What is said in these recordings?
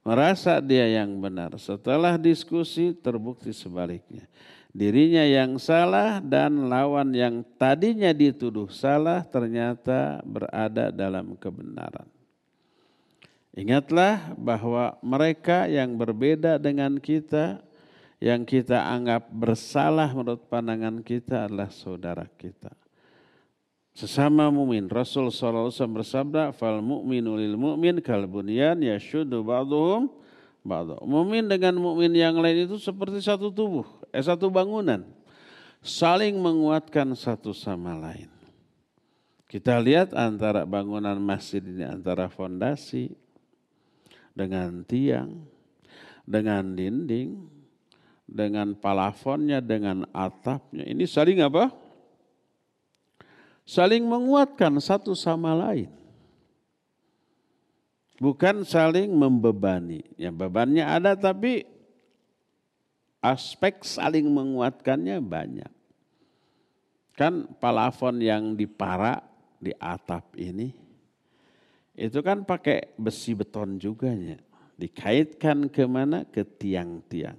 merasa dia yang benar. Setelah diskusi terbukti sebaliknya. Dirinya yang salah dan lawan yang tadinya dituduh salah ternyata berada dalam kebenaran. Ingatlah bahwa mereka yang berbeda dengan kita, yang kita anggap bersalah menurut pandangan kita adalah saudara kita. Sesama mumin. Rasul SAW bersabda, "Fal mu'minu lil mu'min kal bunyan yashuddu ba'dhum ba'dha." Mumin dengan mumin yang lain itu seperti satu tubuh, satu bangunan. Saling menguatkan satu sama lain. Kita lihat antara bangunan masjid ini antara fondasi dengan tiang, dengan dinding, dengan palafonnya, dengan atapnya. Ini saling apa? Saling menguatkan satu sama lain. Bukan saling membebani. Ya, bebannya ada tapi aspek saling menguatkannya banyak. Kan palafon yang diparak di atap ini, itu kan pakai besi beton juga ya. Dikaitkan kemana? Ke tiang-tiang.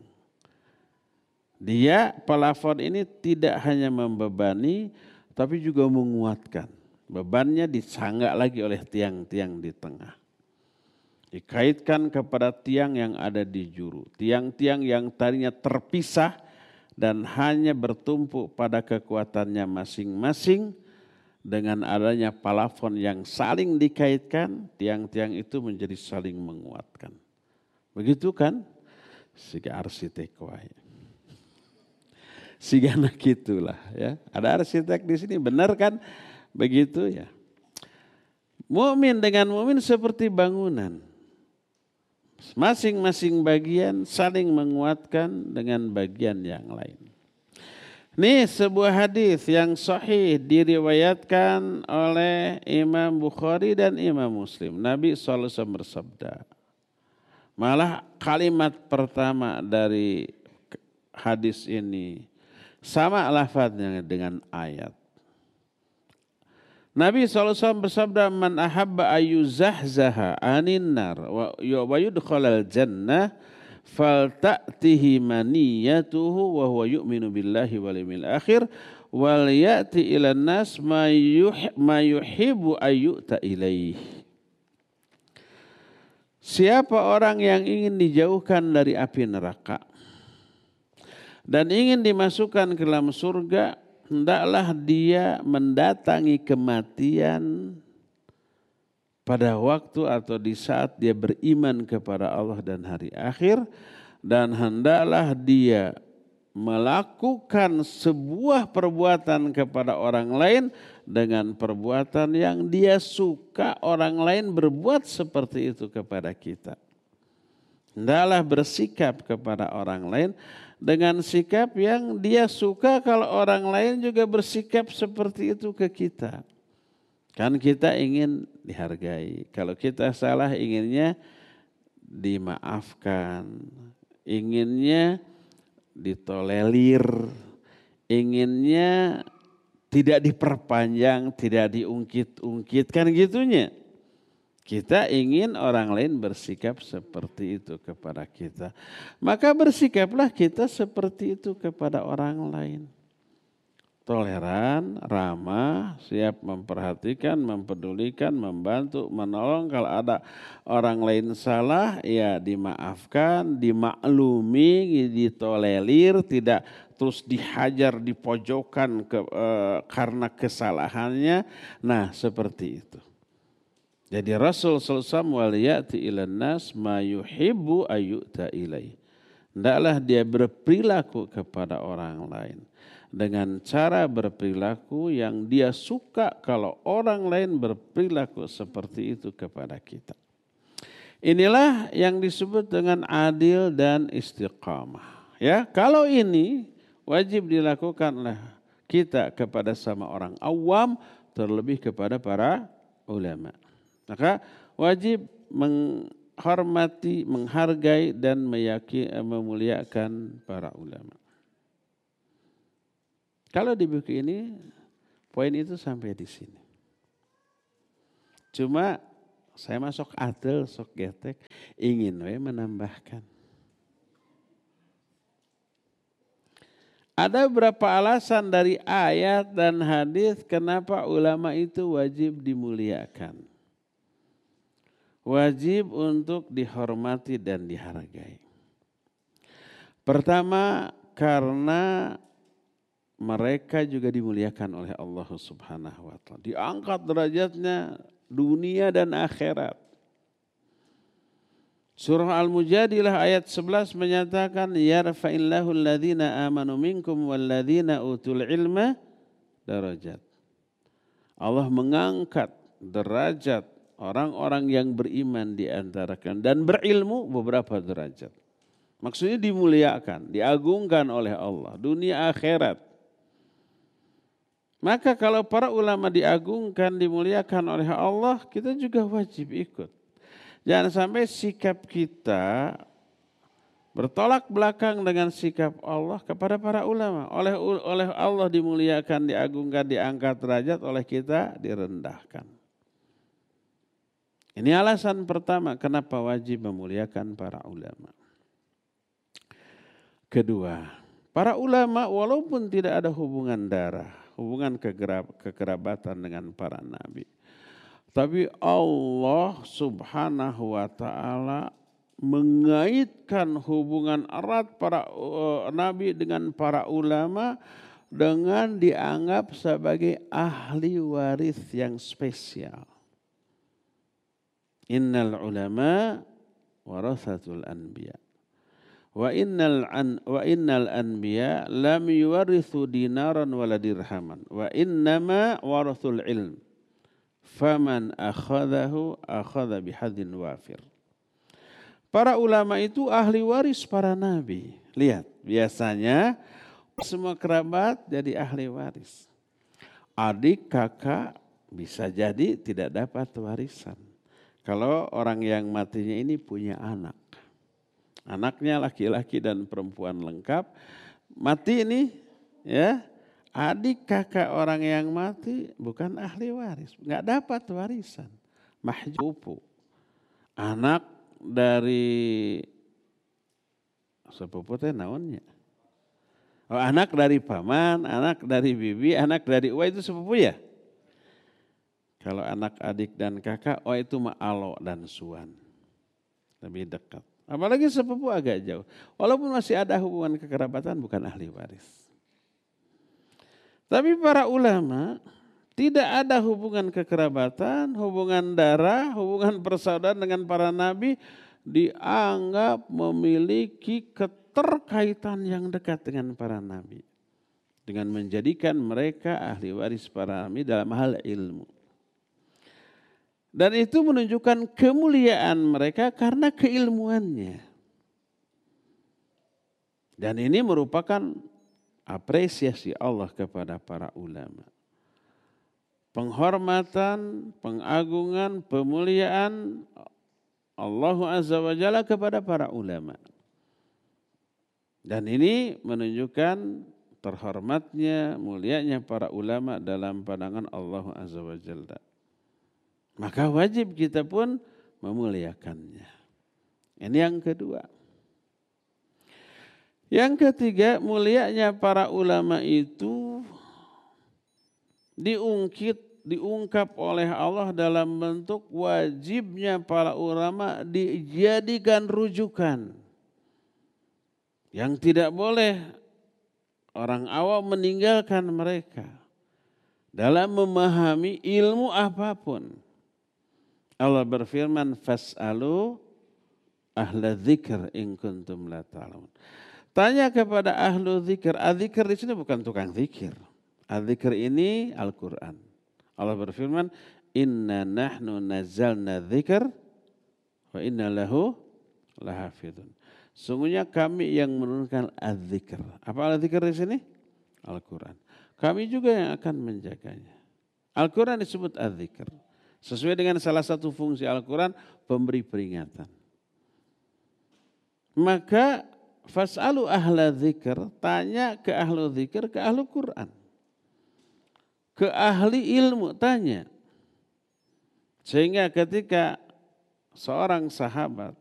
Dia palafon ini tidak hanya membebani, tapi juga menguatkan. Bebannya disanggak lagi oleh tiang-tiang di tengah. Dikaitkan kepada tiang yang ada di juru. Tiang-tiang yang tadinya terpisah dan hanya bertumpu pada kekuatannya masing-masing. Dengan adanya palafon yang saling dikaitkan, tiang-tiang itu menjadi saling menguatkan. Begitu kan? Siga arsitek wae. Sigana gitulah ya. Ada arsitek di sini, benar kan? Begitu ya. Mukmin dengan mukmin seperti bangunan. Masing-masing bagian saling menguatkan dengan bagian yang lain. Ini sebuah hadis yang sahih diriwayatkan oleh Imam Bukhari dan Imam Muslim. Nabi SAW bersabda. Malah kalimat pertama dari hadis ini sama lafadznya dengan ayat. Nabi SAW bersabda, "Man ahabba ayyuzahzaha anin nar wa yudkhalal jannah falta'tihi maniyatuhu wa huwa yu'minu billahi wal yawmil akhir wal ya'ti ilan nas ma yuhibbu ayyuta ilaih." Siapa orang yang ingin dijauhkan dari api neraka dan ingin dimasukkan ke dalam surga, hendaklah dia mendatangi kematian pada waktu atau di saat dia beriman kepada Allah dan hari akhir, dan hendaklah dia melakukan sebuah perbuatan kepada orang lain dengan perbuatan yang dia suka orang lain berbuat seperti itu kepada kita. Hendaklah bersikap kepada orang lain dengan sikap yang dia suka kalau orang lain juga bersikap seperti itu ke kita. Kan kita ingin dihargai. Kalau kita salah inginnya dimaafkan. Inginnya ditolerir. Inginnya tidak diperpanjang, tidak diungkit-ungkit. Kan gitunya. Kita ingin orang lain bersikap seperti itu kepada kita. Maka bersikaplah kita seperti itu kepada orang lain. Toleran, ramah, siap memperhatikan, mempedulikan, membantu, menolong. Kalau ada orang lain salah, ya dimaafkan, dimaklumi, ditolerir, tidak terus dihajar, dipojokkan karena kesalahannya. Nah, seperti itu. Jadi Rasul SAW waliyati ilan nas ma yuhibbu ayyuta ilaih. Hendaklah dia berperilaku kepada orang lain dengan cara berperilaku yang dia suka kalau orang lain berperilaku seperti itu kepada kita. Inilah yang disebut dengan adil dan istiqamah. Ya, kalau ini wajib dilakukan oleh kita kepada sama orang awam, terlebih kepada para ulama. Maka wajib menghormati, menghargai dan memuliakan para ulama. Kalau di buku ini poin itu sampai di sini. Cuma Saya masuk adil, sok getek, ingin menambahkan. Ada beberapa alasan dari ayat dan hadis kenapa ulama itu wajib dimuliakan. Wajib untuk dihormati dan dihargai. Pertama, karena mereka juga dimuliakan oleh Allah Subhanahu wa taala. Diangkat derajatnya dunia dan akhirat. Surah Al-Mujadilah ayat 11 menyatakan yarfa'illahu alladhina amanu minkum walladhina utul ilma darajat. Allah mengangkat derajat orang-orang yang beriman di antara kalian dan berilmu beberapa derajat. Maksudnya dimuliakan, diagungkan oleh Allah dunia akhirat. Maka kalau para ulama diagungkan, dimuliakan oleh Allah, kita juga wajib ikut. Jangan sampai sikap kita bertolak belakang dengan sikap Allah kepada para ulama. Oleh Allah dimuliakan, diagungkan, diangkat derajat, oleh kita direndahkan. Ini alasan pertama kenapa wajib memuliakan para ulama. Kedua, para ulama walaupun tidak ada hubungan darah, hubungan kekerabatan dengan para nabi, tapi Allah Subhanahu wa taala mengaitkan hubungan erat para nabi dengan para ulama dengan dianggap sebagai ahli waris yang spesial. Innal ulama warasatul anbiya. Wa innal anbiya lam yuwarithu dinaran wala dirhaman wa innama warathul ilm faman akhadahu akhadha bihadzin wafir. Para ulama itu ahli waris para nabi. Lihat, biasanya semua kerabat jadi ahli waris. Adik, kakak bisa jadi tidak dapat warisan. Kalau orang yang matinya ini punya anak. Anaknya laki-laki dan perempuan lengkap. Mati ini ya, adik kakak orang yang mati bukan ahli waris, enggak dapat warisan. Mahjubu. Anak dari sepupu teh naonnya? Oh, anak dari paman, anak dari bibi, anak dari uwa itu sepupu ya? Kalau anak adik dan kakak, oh itu mah alo dan suan. Lebih dekat. Apalagi sepupu agak jauh. Walaupun masih ada hubungan kekerabatan bukan ahli waris. Tapi para ulama tidak ada hubungan kekerabatan, hubungan darah, hubungan persaudaraan dengan para nabi dianggap memiliki keterkaitan yang dekat dengan para nabi. Dengan menjadikan mereka ahli waris para nabi dalam hal ilmu. Dan itu menunjukkan kemuliaan mereka karena keilmuannya. Dan ini merupakan apresiasi Allah kepada para ulama. Penghormatan, pengagungan, pemuliaan Allah Azza wa Jalla kepada para ulama. Dan ini menunjukkan terhormatnya, mulianya para ulama dalam pandangan Allah Azza wa Jalla. Maka wajib kita pun memuliakannya. Ini yang kedua. Yang ketiga, mulianya para ulama itu diungkap oleh Allah dalam bentuk wajibnya para ulama dijadikan rujukan. Yang tidak boleh orang awam meninggalkan mereka dalam memahami ilmu apapun. Allah berfirman, fas'alu ahla dzikr in kuntum la ta'lamun. Tanya kepada ahlu dzikir. Adzikir di sini bukan tukang zikir. Adzikir ini Al-Quran. Allah berfirman, inna nahnu nazzalna dzikr wa inna lahu lahafidun. Sungguhnya kami yang menurunkan adzikir. Apa adzikir di sini? Al-Quran. Kami juga yang akan menjaganya. Al-Quran disebut adzikir. Sesuai dengan salah satu fungsi Al-Quran, pemberi peringatan. Maka fas'alu ahla dzikr, tanya ke ahlu dzikir, ke ahlu Quran. Ke ahli ilmu tanya. Sehingga ketika seorang sahabat